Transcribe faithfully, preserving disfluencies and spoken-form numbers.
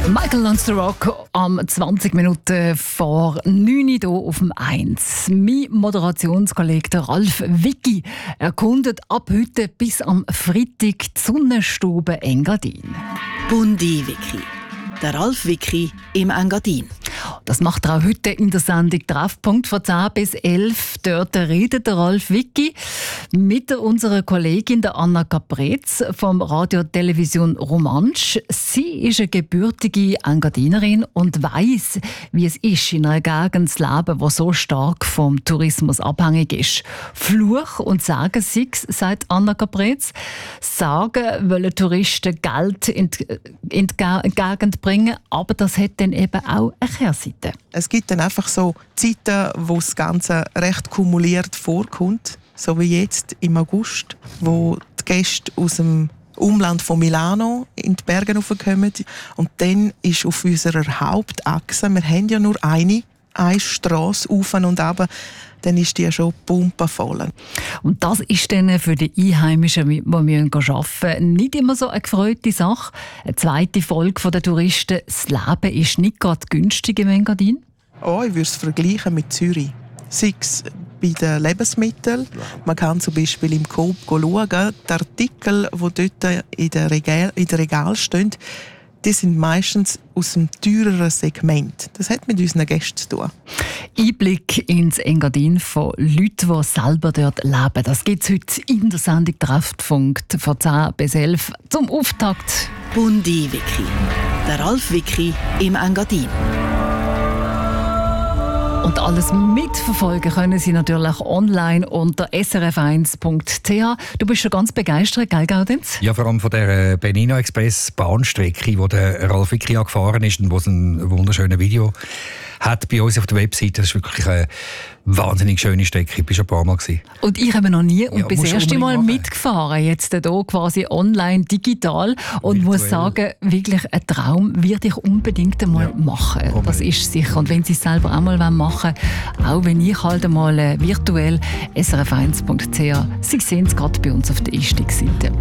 Michael Lance the Rock am zwanzig Minuten vor neun Uhr hier auf dem eins. Mein Moderationskollege der Ralf Wicki erkundet ab heute bis am Freitag die Sonnenstube Engadin. Bundi Wicki. Der Ralf Wicki im Engadin. Das macht er auch heute in der Sendung Treffpunkt von zehn bis elf. Dort redet der Ralf Wicki mit unserer Kollegin der Anna Caprez vom Radio Television Romansch. Sie ist eine gebürtige Engadinerin und weiss, wie es ist, in einer Gegend zu leben, die so stark vom Tourismus abhängig ist. Fluch und Sagen sie's, sagt Anna Caprez. Sagen wollen Touristen Geld in die, in die Gegend bringen, aber das hat dann eben auch eine Kehrseite. Es gibt dann einfach so Zeiten, wo das Ganze recht kumuliert vorkommt, so wie jetzt im August, wo die Gäste aus dem Umland von Milano in die Berge raufkommen. Und dann ist auf unserer Hauptachse, wir haben ja nur eine, eine Strasse auf und runter, dann ist die ja schon pumpenvoll. Und das ist dann für die Einheimischen, die arbeiten müssen, nicht immer so eine gefreute Sache. Eine zweite Folge von den Touristen: Das Leben ist nicht gerade günstig im Engadin. Oh, ich würde es vergleichen mit Zürich. Sei es bei den Lebensmitteln. Man kann zum Beispiel im Coop schauen, die Artikel, die dort in den Regal, in den Regal stehen, die sind meistens aus dem teureren Segment. Das hat mit unseren Gästen zu tun. Einblick ins Engadin von Leuten, die selber dort leben. Das gibt es heute in der Sendung Treffpunkt von zehn bis elf zum Auftakt. Bundi Wicki. Der Ralf Wicki im Engadin. Und alles mitverfolgen können Sie natürlich online unter s r f eins punkt c h. Du bist schon ganz begeistert, gell, Gaudenz? Ja, vor allem von der Benino Express Bahnstrecke, wo der Ralf Wicki gefahren ist und wo es ein wunderschönes Video hat bei uns auf der Webseite. Das ist wirklich eine wahnsinnig schöne Strecke. Ich war schon ein paar Mal gewesen. Und ich habe noch nie und Ja, bin das musst du erste Mal unbedingt mitgefahren. Jetzt hier quasi online, digital. Und Virtuell. muss sagen, wirklich ein Traum würde ich unbedingt einmal Ja, machen. Das unbedingt. ist sicher. Und wenn Sie es selber auch mal machen wollen, auch wenn ich halt einmal virtuell s r f eins punkt c h, Sie sehen es gerade bei uns auf der Einstiegsseite.